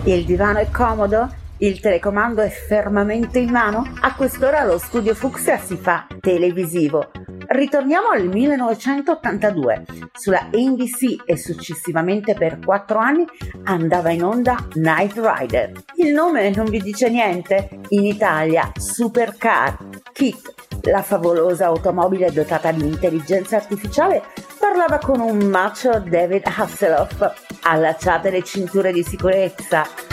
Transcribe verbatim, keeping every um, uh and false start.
Il divano è comodo? Il telecomando è fermamente in mano? A quest'ora lo studio Fucsia si fa televisivo. Ritorniamo al millenovecentottantadue. Sulla N B C e successivamente per quattro anni andava in onda Knight Rider. Il nome non vi dice niente? In Italia Supercar. Kit, la favolosa automobile dotata di intelligenza artificiale, parlava con un macho David Hasselhoff. Allacciate le cinture di sicurezza.